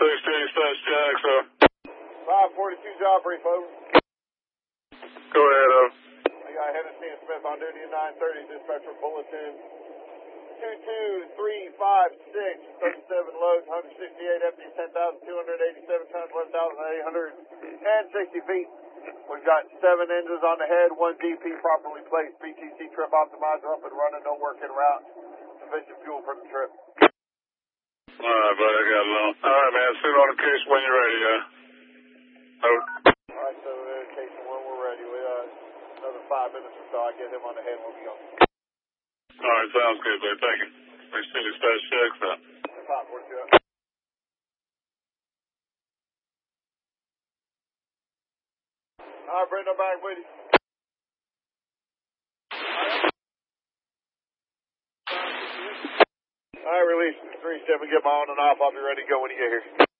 Dispatch Jackson. 542 job brief, over. Go ahead, I got Hennessy and Smith on duty at 9:30. Dispatcher bulletin 22356, 37 loads, 168 empties, 10,287 tons, 11,860 feet. We've got 7 engines on the head, 1 DP properly placed, BTC trip optimizer up and running, no work en route. Sufficient fuel for the trip. All right, buddy, I got it on. All right, man, sit on the case when you're ready, Over. All right, so case when we're ready, we another 5 minutes or so, I get him on the head, we'll be on. All right, sounds good, buddy. Thank you. Dispatch Jackson. 542. All right, Brent, I'm back with you. All right, release 3-7, get my on and off. I'll be ready to go when you get here.